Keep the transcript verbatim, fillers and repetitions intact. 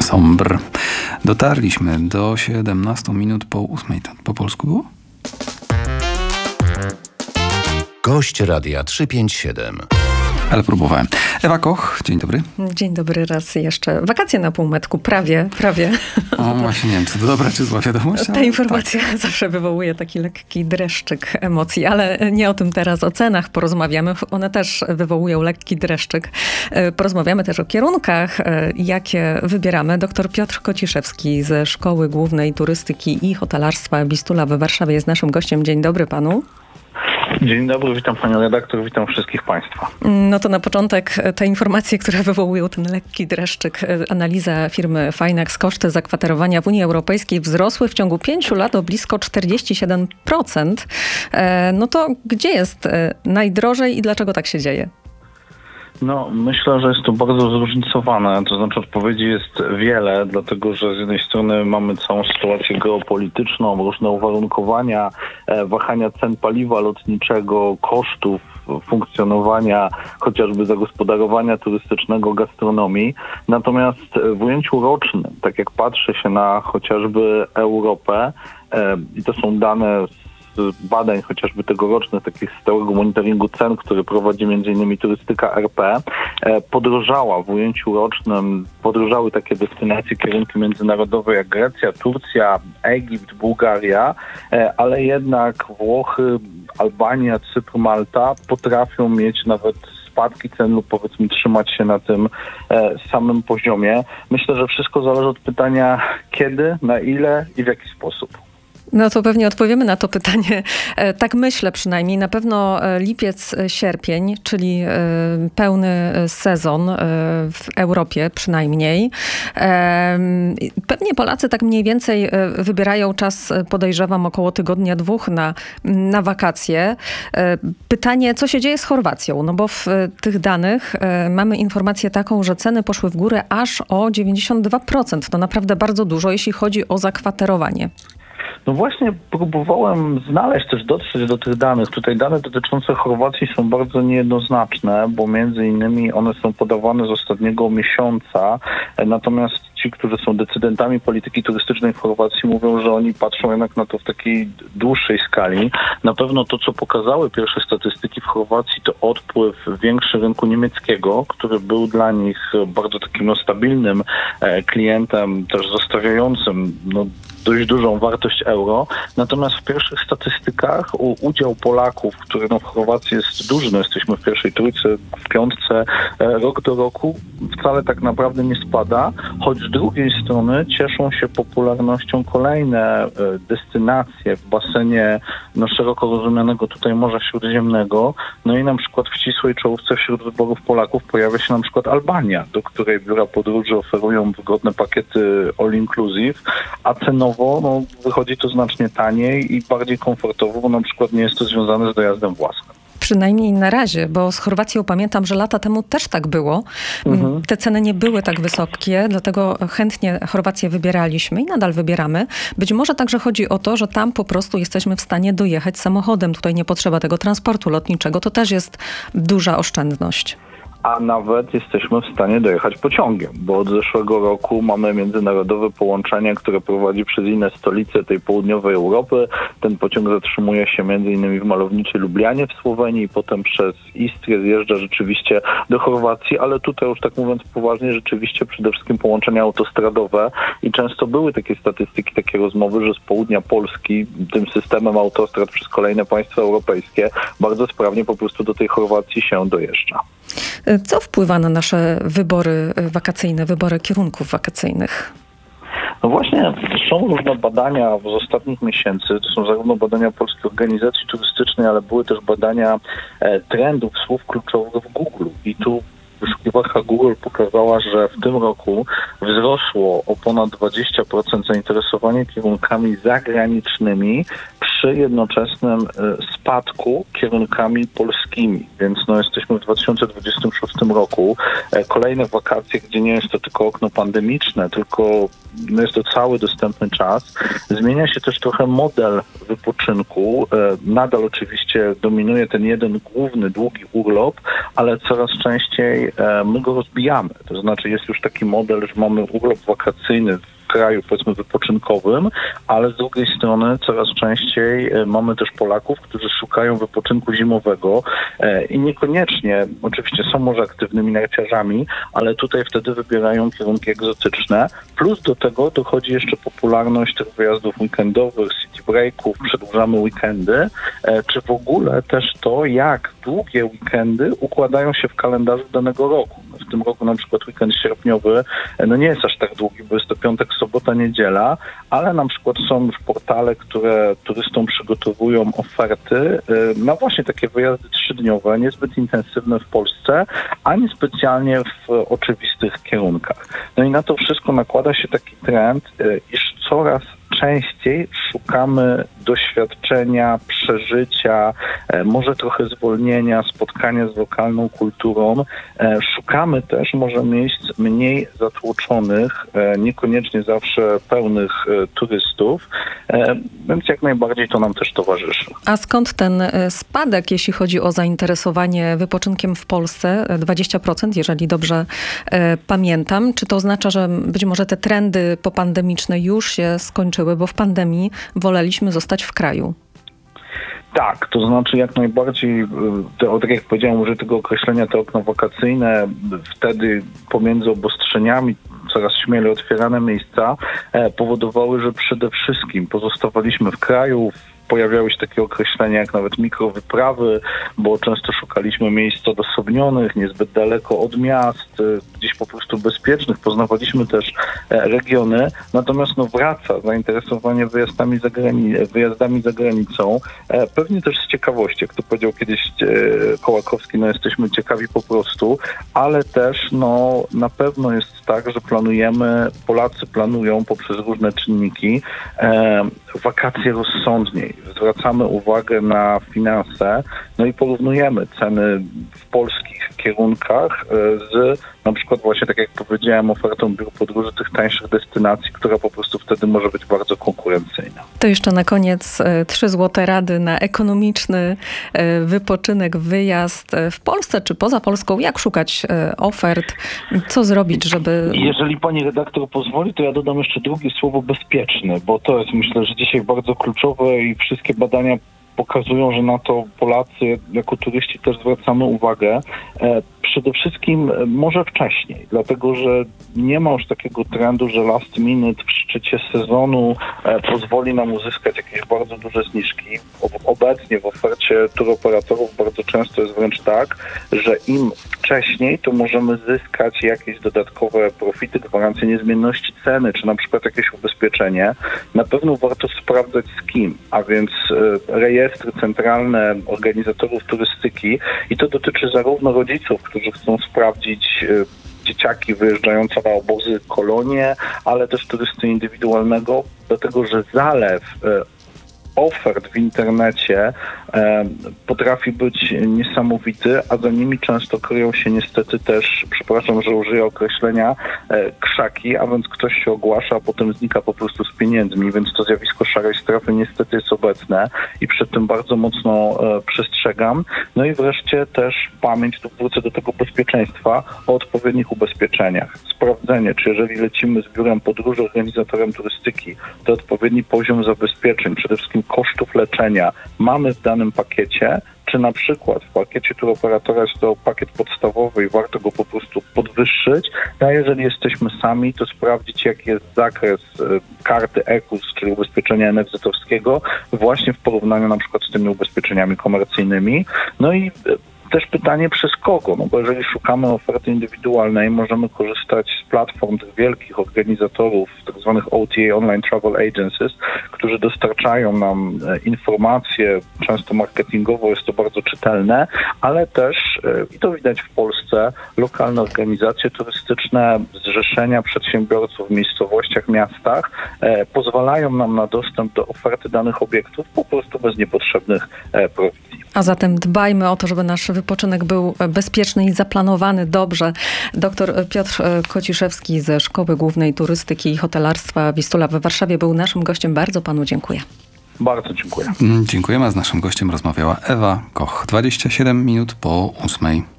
Sombre. Dotarliśmy do siedemnastu minut po ósmej. To po polsku było? Gość Radia trzysta pięćdziesiąt siedem. Ale próbowałem. Ewa Koch, dzień dobry. Dzień dobry raz jeszcze. Wakacje na półmetku, prawie, prawie. O, właśnie nie wiem, czy to dobra, czy zła wiadomość. Ta informacja tak zawsze wywołuje taki lekki dreszczyk emocji, ale nie o tym teraz, o cenach porozmawiamy. One też wywołują lekki dreszczyk. Porozmawiamy też o kierunkach, jakie wybieramy. Doktor Piotr Kociszewski ze Szkoły Głównej Turystyki i Hotelarstwa Bistula we Warszawie jest naszym gościem. Dzień dobry panu. Dzień dobry, witam panią redaktor, witam wszystkich państwa. No to na początek te informacje, które wywołują ten lekki dreszczyk. Analiza firmy Finax. Koszty zakwaterowania w Unii Europejskiej wzrosły w ciągu pięciu lat o blisko czterdzieści siedem procent. No to gdzie jest najdrożej i dlaczego tak się dzieje? No, myślę, że jest to bardzo zróżnicowane, to znaczy odpowiedzi jest wiele, dlatego że z jednej strony mamy całą sytuację geopolityczną, różne uwarunkowania, wahania cen paliwa lotniczego, kosztów funkcjonowania, chociażby zagospodarowania turystycznego, gastronomii. Natomiast w ujęciu rocznym, tak jak patrzy się na chociażby Europę, i to są dane z badań chociażby tegorocznych, takich stałego monitoringu cen, który prowadzi między innymi Turystyka R P, podrożała w ujęciu rocznym, podrożały takie destynacje, kierunki międzynarodowe jak Grecja, Turcja, Egipt, Bułgaria, ale jednak Włochy, Albania, Cypr, Malta potrafią mieć nawet spadki cen lub powiedzmy trzymać się na tym e, samym poziomie. Myślę, że wszystko zależy od pytania kiedy, na ile i w jaki sposób. No to pewnie odpowiemy na to pytanie. Tak myślę przynajmniej. Na pewno lipiec, sierpień, czyli pełny sezon w Europie przynajmniej. Pewnie Polacy tak mniej więcej wybierają czas, podejrzewam, około tygodnia, dwóch na, na wakacje. Pytanie, co się dzieje z Chorwacją? No bo w tych danych mamy informację taką, że ceny poszły w górę aż o dziewięćdziesiąt dwa procent. To naprawdę bardzo dużo, jeśli chodzi o zakwaterowanie. No właśnie próbowałem znaleźć, też dotrzeć do tych danych. Tutaj dane dotyczące Chorwacji są bardzo niejednoznaczne, bo między innymi one są podawane z ostatniego miesiąca. Natomiast ci, którzy są decydentami polityki turystycznej w Chorwacji, mówią, że oni patrzą jednak na to w takiej dłuższej skali. Na pewno to, co pokazały pierwsze statystyki w Chorwacji, to odpływ większy rynku niemieckiego, który był dla nich bardzo takim no, stabilnym klientem, też zostawiającym no, dość dużą wartość euro. Natomiast w pierwszych statystykach udział Polaków, który no, w Chorwacji jest duży, no, jesteśmy w pierwszej trójce, w piątce rok do roku, wcale tak naprawdę nie spada, choć z drugiej strony cieszą się popularnością kolejne destynacje w basenie no, szeroko rozumianego tutaj Morza Śródziemnego. No i na przykład w ścisłej czołówce wśród wyborów Polaków pojawia się na przykład Albania, do której biura podróży oferują wygodne pakiety all inclusive, a cenowo no, wychodzi to znacznie taniej i bardziej komfortowo, bo na przykład nie jest to związane z dojazdem własnym. Przynajmniej na razie, bo z Chorwacją pamiętam, że lata temu też tak było. Mhm. Te ceny nie były tak wysokie, dlatego chętnie Chorwację wybieraliśmy i nadal wybieramy. Być może także chodzi o to, że tam po prostu jesteśmy w stanie dojechać samochodem. Tutaj nie potrzeba tego transportu lotniczego. To też jest duża oszczędność. A nawet jesteśmy w stanie dojechać pociągiem, bo od zeszłego roku mamy międzynarodowe połączenie, które prowadzi przez inne stolice tej południowej Europy. Ten pociąg zatrzymuje się między innymi w malowniczej Lublianie w Słowenii i potem przez Istrię zjeżdża rzeczywiście do Chorwacji, ale tutaj już tak mówiąc poważnie, rzeczywiście przede wszystkim połączenia autostradowe i często były takie statystyki, takie rozmowy, że z południa Polski tym systemem autostrad przez kolejne państwa europejskie bardzo sprawnie po prostu do tej Chorwacji się dojeżdża. Co wpływa na nasze wybory wakacyjne, wybory kierunków wakacyjnych? No właśnie, są różne badania z ostatnich miesięcy. To są zarówno badania Polskiej Organizacji Turystycznej, ale były też badania e, trendów słów kluczowych w Google. I tu wyszukiwarka Google pokazała, że w tym roku wzrosło o ponad dwadzieścia procent zainteresowanie kierunkami zagranicznymi przy jednoczesnym y, spadku kierunkami polskimi. Więc no, jesteśmy w dwa tysiące dwudziestym szóstym roku. E, kolejne wakacje, gdzie nie jest to tylko okno pandemiczne, tylko no, jest to cały dostępny czas. Zmienia się też trochę model wypoczynku. E, nadal oczywiście dominuje ten jeden główny, długi urlop, ale coraz częściej e, my go rozbijamy. To znaczy jest już taki model, że mamy urlop wakacyjny w kraju, powiedzmy, wypoczynkowym, ale z drugiej strony coraz częściej e, mamy też Polaków, którzy szukają wypoczynku zimowego e, i niekoniecznie, oczywiście są może aktywnymi narciarzami, ale tutaj wtedy wybierają kierunki egzotyczne. Plus do tego dochodzi jeszcze popularność tych wyjazdów weekendowych, city breaków, przedłużamy weekendy, e, czy w ogóle też to, jak długie weekendy układają się w kalendarzu danego roku. W tym roku na przykład weekend sierpniowy e, no nie jest aż tak długi, bo jest to piątek, sobota, niedziela, ale na przykład są już portale, które turystom przygotowują oferty na właśnie takie wyjazdy trzydniowe, niezbyt intensywne w Polsce, ani specjalnie w oczywistych kierunkach. No i na to wszystko nakłada się taki trend, iż coraz częściej szukamy doświadczenia, przeżycia, e, może trochę zwolnienia, spotkania z lokalną kulturą. E, szukamy też może miejsc mniej zatłoczonych, e, niekoniecznie zawsze pełnych e, turystów, e, więc jak najbardziej to nam też towarzyszy. A skąd ten spadek, jeśli chodzi o zainteresowanie wypoczynkiem w Polsce? dwadzieścia procent, jeżeli dobrze e, pamiętam. Czy to oznacza, że być może te trendy popandemiczne już się skończyły, bo w pandemii woleliśmy zostać w kraju? Tak, to znaczy jak najbardziej, to, tak jak powiedziałem, użyję tego określenia, te okno wakacyjne, wtedy pomiędzy obostrzeniami coraz śmielej otwierane miejsca e, powodowały, że przede wszystkim pozostawaliśmy w kraju. Pojawiały się takie określenia jak nawet mikrowyprawy, bo często szukaliśmy miejsc odosobnionych, niezbyt daleko od miast, gdzieś po prostu bezpiecznych. Poznawaliśmy też regiony. Natomiast no wraca zainteresowanie wyjazdami za, grani- wyjazdami za granicą. Pewnie też z ciekawości, jak to powiedział kiedyś Kołakowski, no jesteśmy ciekawi po prostu, ale też no na pewno jest tak, że planujemy, Polacy planują poprzez różne czynniki e, wakacje rozsądniej. Zwracamy uwagę na finanse, no i porównujemy ceny w polskich kierunkach z na przykład właśnie, tak jak powiedziałem, ofertą biur podróży tych tańszych destynacji, która po prostu wtedy może być bardzo konkurencyjna. To jeszcze na koniec trzy złote rady na ekonomiczny wypoczynek, wyjazd w Polsce czy poza Polską. Jak szukać ofert? Co zrobić, żeby... Jeżeli pani redaktor pozwoli, to ja dodam jeszcze drugie słowo bezpieczny, bo to jest, myślę, że dzisiaj bardzo kluczowe i wszystkie badania pokazują, że na to Polacy jako turyści też zwracamy uwagę. E, przede wszystkim może wcześniej, dlatego że nie ma już takiego trendu, że last minute w szczycie sezonu e, pozwoli nam uzyskać jakieś bardzo duże zniżki. O, obecnie w ofercie turoperatorów bardzo często jest wręcz tak, że im wcześniej to możemy zyskać jakieś dodatkowe profity, gwarancje niezmienności ceny, czy na przykład jakieś ubezpieczenie. Na pewno warto sprawdzać z kim, a więc e, rejestry centralne organizatorów turystyki i to dotyczy zarówno rodziców, którzy chcą sprawdzić e, dzieciaki wyjeżdżające na obozy, kolonie, ale też turysty indywidualnego, dlatego że zalew e, ofert w internecie e, potrafi być niesamowity, a za nimi często kryją się niestety też, przepraszam, że użyję określenia, e, krzaki, a więc ktoś się ogłasza, a potem znika po prostu z pieniędzmi, więc to zjawisko szarej strefy niestety jest obecne i przed tym bardzo mocno e, przestrzegam. No i wreszcie też pamięć, tu wrócę do tego bezpieczeństwa, o odpowiednich ubezpieczeniach. Sprawdzenie, czy jeżeli lecimy z biurem podróży, organizatorem turystyki, to odpowiedni poziom zabezpieczeń, przede wszystkim kosztów leczenia mamy w danym pakiecie, czy na przykład w pakiecie turoperatora jest to pakiet podstawowy i warto go po prostu podwyższyć, a jeżeli jesteśmy sami, to sprawdzić, jaki jest zakres karty E K U S, czyli ubezpieczenia N F Z-owskiego, właśnie w porównaniu na przykład z tymi ubezpieczeniami komercyjnymi. No i też pytanie przez kogo, no bo jeżeli szukamy oferty indywidualnej, możemy korzystać z platform tych wielkich organizatorów, tak zwanych O T A, Online Travel Agencies, którzy dostarczają nam informacje, często marketingowo jest to bardzo czytelne, ale też, i to widać w Polsce, lokalne organizacje turystyczne, zrzeszenia przedsiębiorców w miejscowościach, miastach e, pozwalają nam na dostęp do oferty danych obiektów po prostu bez niepotrzebnych e, prowizji. A zatem dbajmy o to, żeby nasz wypoczynek był bezpieczny i zaplanowany dobrze. Doktor Piotr Kociszewski ze Szkoły Głównej Turystyki i Hotelarstwa Wistula we Warszawie był naszym gościem. Bardzo panu dziękuję. Bardzo dziękuję. Dziękujemy, a z naszym gościem rozmawiała Ewa Koch. dwadzieścia siedem minut po ósmej.